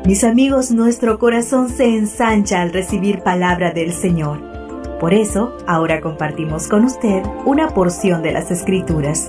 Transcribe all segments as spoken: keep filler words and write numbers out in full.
Mis amigos, nuestro corazón se ensancha al recibir palabra del Señor. Por eso, ahora compartimos con usted una porción de las Escrituras.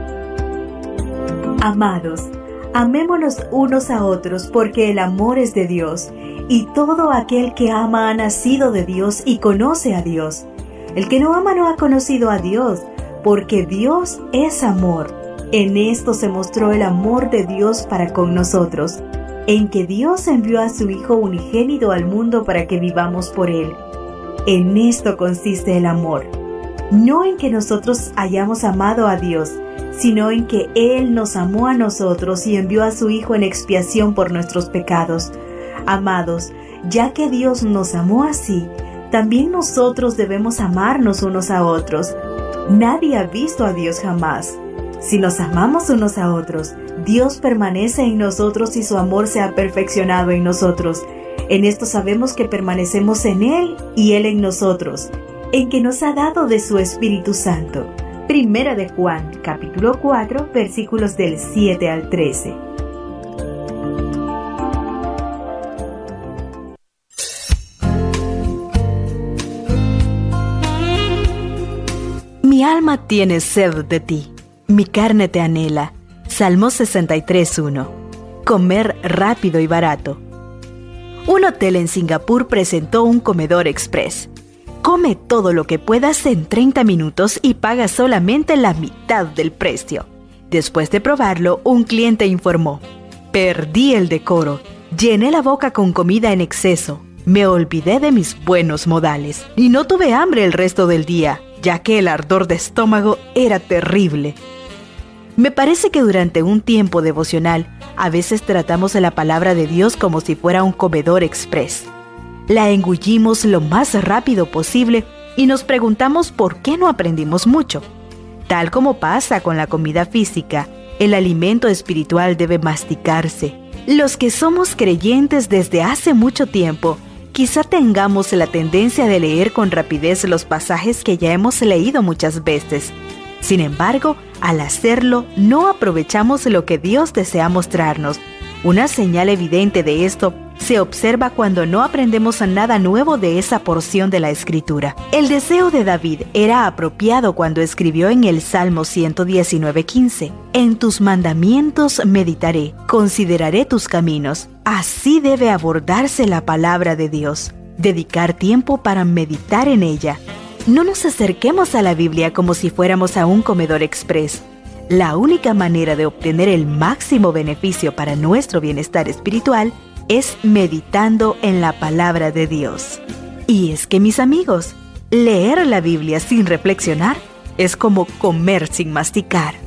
Amados, amémonos unos a otros porque el amor es de Dios, y todo aquel que ama ha nacido de Dios y conoce a Dios. El que no ama no ha conocido a Dios, porque Dios es amor. En esto se mostró el amor de Dios para con nosotros, en que Dios envió a su Hijo unigénito al mundo para que vivamos por Él. En esto consiste el amor, no en que nosotros hayamos amado a Dios, sino en que Él nos amó a nosotros y envió a su Hijo en expiación por nuestros pecados. Amados, ya que Dios nos amó así, también nosotros debemos amarnos unos a otros. Nadie ha visto a Dios jamás. Si nos amamos unos a otros, Dios permanece en nosotros y su amor se ha perfeccionado en nosotros. En esto sabemos que permanecemos en Él y Él en nosotros, en que nos ha dado de su Espíritu Santo. Primera de Juan, capítulo cuatro, versículos del siete al trece. Mi alma tiene sed de ti, mi carne te anhela. Salmo sesenta y tres, uno. Comer rápido y barato. Un hotel en Singapur presentó un comedor express. Come todo lo que puedas en treinta minutos y paga solamente la mitad del precio. Después de probarlo, un cliente informó: perdí el decoro, llené la boca con comida en exceso, me olvidé de mis buenos modales y no tuve hambre el resto del día, ya que el ardor de estómago era terrible. Me parece que durante un tiempo devocional, a veces tratamos la palabra de Dios como si fuera un comedor express. La engullimos lo más rápido posible y nos preguntamos por qué no aprendimos mucho. Tal como pasa con la comida física, el alimento espiritual debe masticarse. Los que somos creyentes desde hace mucho tiempo, quizá tengamos la tendencia de leer con rapidez los pasajes que ya hemos leído muchas veces. Sin embargo, al hacerlo, no aprovechamos lo que Dios desea mostrarnos. Una señal evidente de esto se observa cuando no aprendemos nada nuevo de esa porción de la Escritura. El deseo de David era apropiado cuando escribió en el Salmo ciento diecinueve, quince: En tus mandamientos meditaré, consideraré tus caminos. Así debe abordarse la palabra de Dios. Dedicar tiempo para meditar en ella. No nos acerquemos a la Biblia como si fuéramos a un comedor express. La única manera de obtener el máximo beneficio para nuestro bienestar espiritual es meditando en la palabra de Dios. Y es que, mis amigos, leer la Biblia sin reflexionar es como comer sin masticar.